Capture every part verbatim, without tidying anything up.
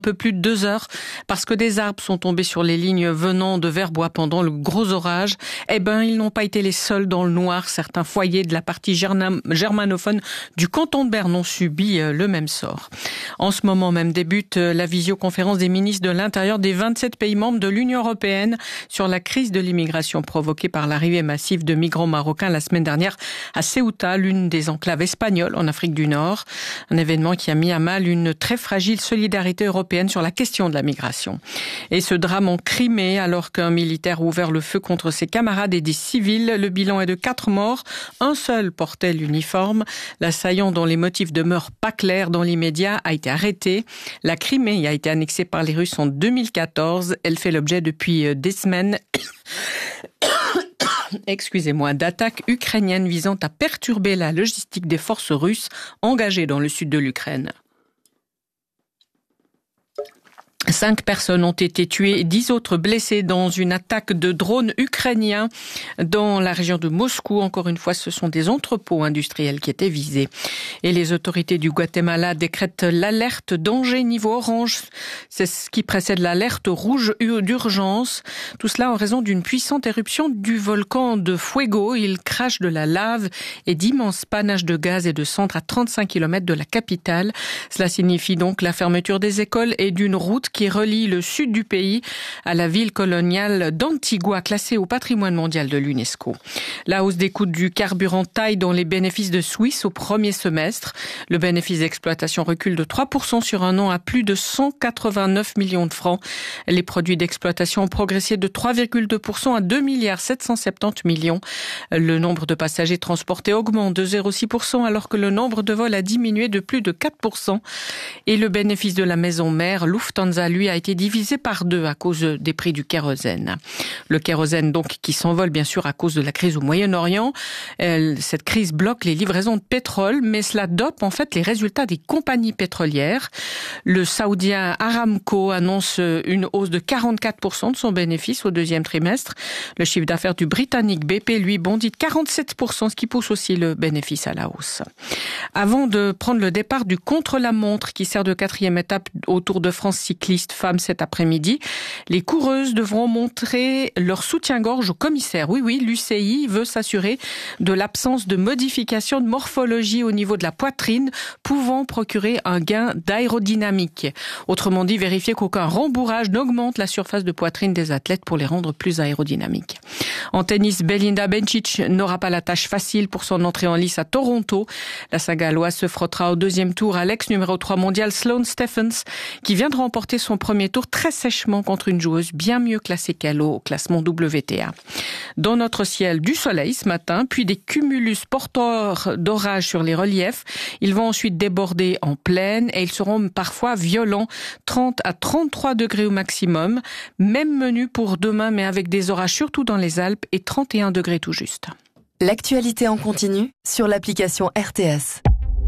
peu plus de deux heures parce que des arbres sont tombés sur les lignes venant de Verbois pendant le gros orage. Eh ben, ils n'ont pas été les seuls dans le noir. Certains foyers de la partie germanophone du canton de Berne ont subi le même sort. En ce moment même débute la visioconférence des ministres de l'Intérieur des vingt-sept pays membres de l'Union européenne sur la crise de l'immigration provoquée par l'arrivée massive de migrants marocains la semaine dernière à Ceuta, l'une des enclaves espagnoles en Afrique du Nord. Un événement qui a mis à mal une très fragile solidarité européenne sur la question de la migration. Et ce drame en Crimée, alors qu'un militaire a ouvert le feu contre ses camarades et des civils, le bilan est de quatre morts. Un seul portait l'uniforme. L'assaillant, dont les motifs demeurent pas clairs dans l'immédiat, a été arrêté. La Crimée a été annexée par les Russes en deux mille quatorze. Elle fait l'objet depuis des semaines excusez-moi, d'attaques ukrainiennes visant à perturber la logistique des forces russes engagées dans le sud de l'Ukraine. Cinq personnes ont été tuées et dix autres blessées dans une attaque de drones ukrainiens dans la région de Moscou. Encore une fois, ce sont des entrepôts industriels qui étaient visés. Et les autorités du Guatemala décrètent l'alerte danger niveau orange. C'est ce qui précède l'alerte rouge d'urgence. Tout cela en raison d'une puissante éruption du volcan de Fuego. Il crache de la lave et d'immenses panaches de gaz et de cendres à trente-cinq kilomètres de la capitale. Cela signifie donc la fermeture des écoles et d'une route qui relie le sud du pays à la ville coloniale d'Antigua, classée au patrimoine mondial de l'UNESCO. La hausse des coûts du carburant taille dans les bénéfices de Suisse au premier semestre. Le bénéfice d'exploitation recule de trois pour cent sur un an à plus de cent quatre-vingt-neuf millions de francs. Les produits d'exploitation ont progressé de trois virgule deux pour cent à deux milliards sept cent soixante-dix millions. Le nombre de passagers transportés augmente de zéro virgule six pour cent alors que le nombre de vols a diminué de plus de quatre pour cent. Et le bénéfice de la maison mère, Lufthansa, lui, a été divisé par deux à cause des prix du kérosène. Le kérosène, donc, qui s'envole, bien sûr, à cause de la crise au Moyen-Orient. Cette crise bloque les livraisons de pétrole, mais cela dope, en fait, les résultats des compagnies pétrolières. Le saoudien Aramco annonce une hausse de quarante-quatre pour cent de son bénéfice au deuxième trimestre. Le chiffre d'affaires du britannique B P, lui, bondit de quarante-sept pour cent, ce qui pousse aussi le bénéfice à la hausse. Avant de prendre le départ du contre-la-montre qui sert de quatrième étape au Tour de France cycliste femmes cet après-midi, les coureuses devront montrer leur soutien-gorge au commissaire. Oui, oui, l'U C I veut s'assurer de l'absence de modification de morphologie au niveau de la poitrine, pouvant procurer un gain d'aérodynamique. Autrement dit, vérifier qu'aucun rembourrage n'augmente la surface de poitrine des athlètes pour les rendre plus aérodynamiques. En tennis, Belinda Bencic n'aura pas la tâche facile pour son entrée en lice à Toronto. La Saint-Galloise se frottera au deuxième tour à l'ex numéro trois mondial Sloane Stephens, qui vient de remporter son premier tour très sèchement contre une joueuse bien mieux classée qu'elle au classement W T A. Dans notre ciel, du soleil ce matin, puis des cumulus porteurs d'orage sur les reliefs. Ils vont ensuite déborder en plaine et ils seront parfois violents, trente à trente-trois degrés au maximum. Même menu pour demain, mais avec des orages surtout dans les Alpes et trente et un degrés tout juste. L'actualité en continu sur l'application R T S.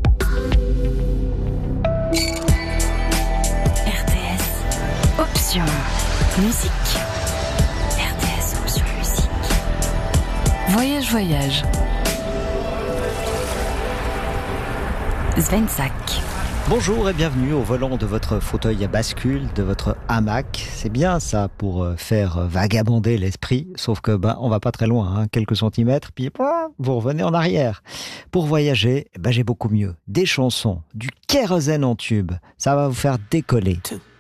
Option musique. R T S Option musique. Voyage, voyage. Svensak. Bonjour et bienvenue au volant de votre fauteuil à bascule, de votre hamac. C'est bien ça pour faire vagabonder l'esprit, sauf que ben on va pas très loin, hein, quelques centimètres, puis vous revenez en arrière. Pour voyager, ben j'ai beaucoup mieux. Des chansons, du kérosène en tube, ça va vous faire décoller.